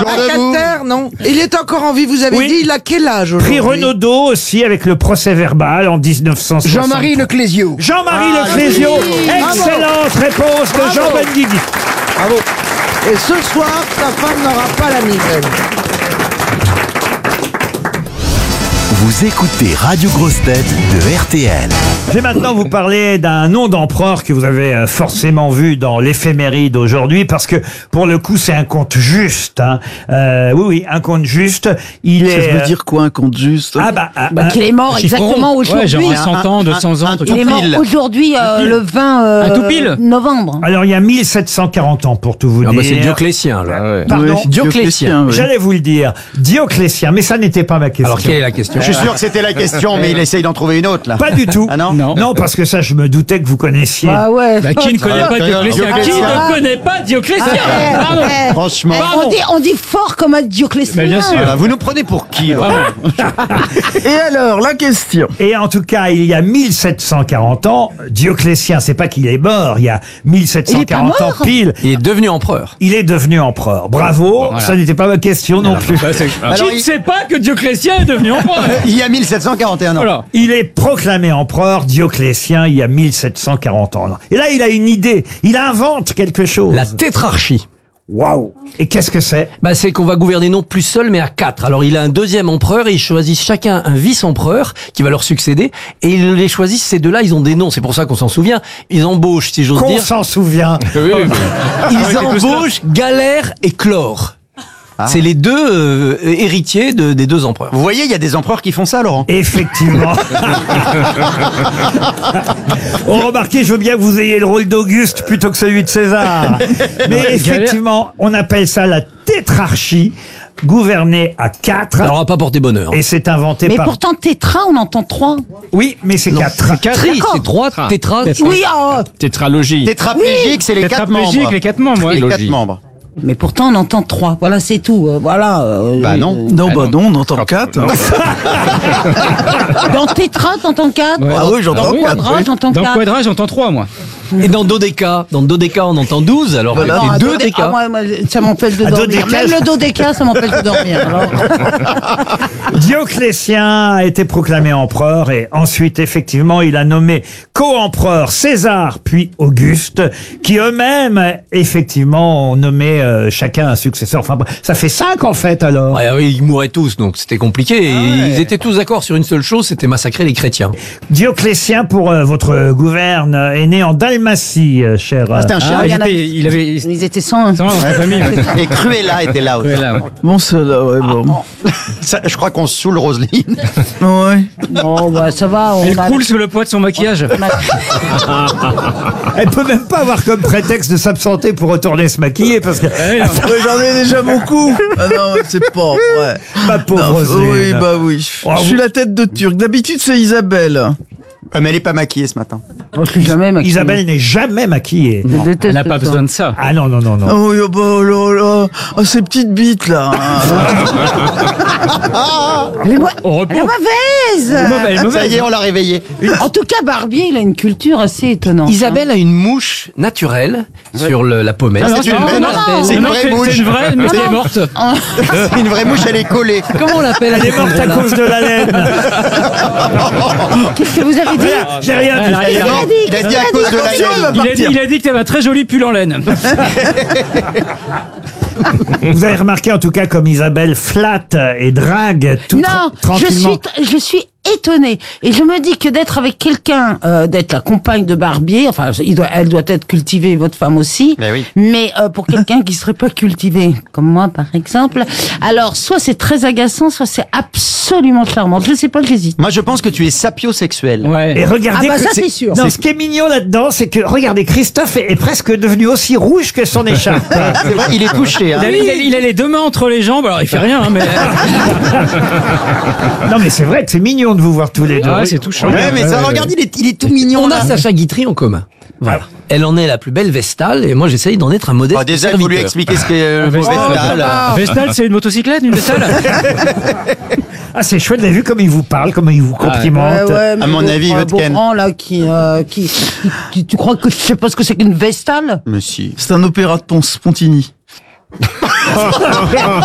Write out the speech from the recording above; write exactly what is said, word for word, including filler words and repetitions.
Vacataire, non. Il est encore en vie, vous avez Oui. dit, il a quel âge aujourd'hui? Prix Renaudot aussi avec le procès verbal en dix-neuf cent soixante. Jean-Marie Leclésio. Jean-Marie Ah, Leclésio. oui. Excellente réponse de Bravo. Jean Benguigui. Bravo. Et ce soir, sa femme n'aura pas la migraine. Vous écoutez Radio Grosse Tête de R T L. Je vais maintenant vous parler d'un nom d'empereur que vous avez euh, forcément vu dans l'éphéméride aujourd'hui, parce que pour le coup c'est un conte juste. Hein. Euh, oui, oui, un conte juste. Il Ça est. veut euh, dire quoi, un compte juste? Ah bah, un- Bah, un- qu'il est mort exactement aujourd'hui. Ouais, genre cent ans, deux cents ans, un truc Il est comme mort ça. aujourd'hui, euh, le vingt euh, Un tout pile. novembre. alors il y a mille sept cent quarante ans pour tout vous Ah dire. bah c'est Dioclétien là. Pardon. Ouais, Dioclétien, oui. J'allais vous le dire, Dioclétien, mais ça n'était pas ma question. Alors quelle est la question? Je suis sûr que c'était la question, mais il essaye d'en trouver une autre, là. Pas du tout. Ah non? Non. Non, parce que ça, je me doutais que vous connaissiez. Ah ouais. Bah, qui ne connaît Ah, pas Dioclétien. Dioclétien? Qui ne connaît pas Dioclétien? Pardon. Eh, Franchement. eh, on, dit, on dit fort comme un Dioclétien. Bah, bien sûr. Voilà, vous nous prenez pour qui, là? Et alors, la question. Et en tout cas, il y a mille sept cent quarante ans, Dioclétien, c'est pas qu'il est mort, il y a mille sept cent quarante Il est pas ans mort pile, Il est devenu empereur. il est devenu empereur. Bravo, Voilà. ça n'était pas ma question non plus. Bah, c'est- Alors, Qui ne il- sait pas que Dioclétien est devenu empereur? Il y a mille sept cent quarante et un ans. Voilà. Il est proclamé empereur, Dioclétien, il y a mille sept cent quarante ans. Et là, il a une idée, il invente quelque chose. La tétrarchie. Waouh. Et qu'est-ce que c'est? Bah c'est qu'on va gouverner non plus seul mais à quatre. Alors il a un deuxième empereur et ils choisissent chacun un vice-empereur qui va leur succéder et ils les choisissent, ces deux-là ils ont des noms, c'est pour ça qu'on s'en souvient. Ils embauchent, si j'ose Qu'on dire, s'en souvient. ils embauchent Galère et Chlore. C'est les deux euh, héritiers de, des deux empereurs. Vous voyez, il y a des empereurs qui font ça, Laurent. Effectivement. Oh, remarquez, je veux bien que vous ayez le rôle d'Auguste plutôt que celui de César. Mais effectivement, on appelle ça la tétrarchie, gouverner à quatre. Ça leur a pas porté bonheur. Et c'est inventé Mais par... pourtant, tétra, on entend trois. Oui, mais c'est quatre. Tri, D'accord. c'est trois, tétra. Oui, ah, Tétralogie. Tétraplégique, c'est les quatre membres. Tétraplégique, les quatre membres, Les ouais. quatre membres. mais pourtant, on entend trois. Voilà, c'est tout. Euh, voilà. euh, Bah non. Non, bah non, on entend quatre. Dans tétra, t'entends quatre. Ouais. Ah oui, j'entends Ah oui, quatre. Quadra, oui. j'entends Dans quatre. Quadra, j'entends trois, moi. Et dans Dodéca, dans Dodéca on entend douze, alors Voilà. que Ah, c'est deux dodé- déca. ah, moi, moi, ça m'empêche de Ah, dormir. dodéca, Même je- le dodéca, ça m'empêche de dormir. alors. Dioclétien a été proclamé empereur et ensuite, effectivement, il a nommé co-empereur César puis Auguste, qui eux-mêmes, effectivement, ont nommé euh, chacun un successeur. Enfin, ça fait cinq en fait alors. Ouais, oui, ils mouraient tous, donc c'était compliqué. Et ils étaient tous d'accord sur une seule chose, c'était massacrer les chrétiens. Dioclétien, pour euh, votre gouverne, euh, est né en Dalmatie, euh, cher. euh, C'était un chien. Ah, il y il, en a- était, il avait... Ils étaient cent. Sans, la famille. Ouais. Et Cruella était là aussi. Ouais, là, ouais. Bon, celle-là, ouais, bon. Ça, je crois qu'on se saoule, Roselyne. Ouais. Bon, bah, ça va. On Elle a- croule sous le poids de son maquillage. Elle peut même pas avoir comme prétexte de s'absenter pour retourner se maquiller parce que Ouais, non. Ouais, j'en ai déjà beaucoup. Ah non, c'est pas vrai. ma pauvre Non, Roselyne. oui, bah oui. Oh, Je suis vous- la tête de Turc. D'habitude, c'est Isabelle. Ah, mais elle est pas maquillée ce matin. Oh, je suis jamais maquillée. Isabelle n'est jamais maquillée. Je déteste Elle n'a pas ça. besoin de ça. Ah non, non, non, non. Oh, oh, bah, oh là là. Oh, ces petites bites, là. Elle est, mo- Au elle est repos. mauvaise. Elle est mauvaise. Ça y est, on l'a réveillée. En tout cas, Barbier, il a une culture assez étonnante. Isabelle a une mouche naturelle sur le- la pommette. Ah non, C'est une non, vraie- non, non, c'est une non, vraie c'est- mouche. C'est une vraie, mais elle est morte. Une vraie mouche, elle est collée. Comment on l'appelle Elle est morte à cause de la laine. Qu'est-ce que vous avez dit? J'ai rien dit. Elle a- elle a- Non, il a dit à cause de la Attention, laine. elle va Il a, dit, partir. il a dit que t'avais un très joli pull en laine. Vous avez remarqué en tout cas comme Isabelle flatte et drague tout Non, tra- je tranquillement. suis, je suis étonnée. Et je me dis que d'être avec quelqu'un, euh, d'être la compagne de Barbier, enfin, il doit, elle doit être cultivée, votre femme aussi. Mais oui. Mais euh, pour quelqu'un qui serait pas cultivé, comme moi par exemple, alors soit c'est très agaçant, soit c'est absolument charmant. Je sais pas, j'hésite. Moi, je pense que tu es sapiosexuel. Et Ouais. regardez Ah bah que ça, c'est sûr. Non, ce qui est mignon là-dedans, c'est que regardez, Christophe est, est presque devenu aussi rouge que son écharpe. C'est vrai, il est touché. Hein. Il a, il a- il a les deux mains entre les jambes, alors il fait rien, hein, mais. Non mais c'est vrai que c'est mignon de vous voir tous les deux. Ah ouais, c'est touchant. Ouais, mais ça, regarde, il est, il est tout mignon. On là. a Sacha Guitry en commun. Voilà. Elle en est la plus belle Vestale et moi j'essaye d'en être un modeste Oh, déjà, il faut lui serviteur. expliquer ce qu'est euh, Ah, le Vestal. Vestal. Vestal, c'est une motocyclette, une Vestal. Ah c'est chouette, vous avez vu comme il vous parle, comment il vous complimente. mais À mon le- avis, un votre Ken. Beaugrand, là, qui, euh, qui, qui, qui- tu crois que je sais pas ce que c'est qu'une Vestale? Mais si. C'est un opéra de Ponce, Pontini.